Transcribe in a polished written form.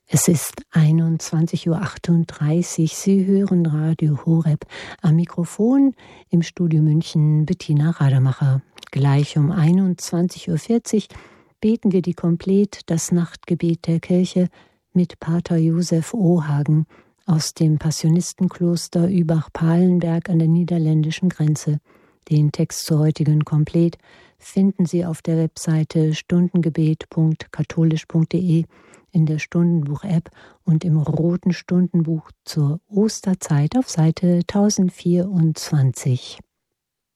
Es ist 21:38 Uhr. Sie hören Radio Horeb. Am Mikrofon im Studio München Bettina Rademacher. Gleich um 21:40 Uhr beten wir die Komplett, das Nachtgebet der Kirche, mit Pater Josef Ohagen aus dem Passionistenkloster Übach-Palenberg an der niederländischen Grenze. Den Text zur heutigen Komplett finden Sie auf der Webseite stundengebet.katholisch.de, in der Stundenbuch-App und im roten Stundenbuch zur Osterzeit auf Seite 1024.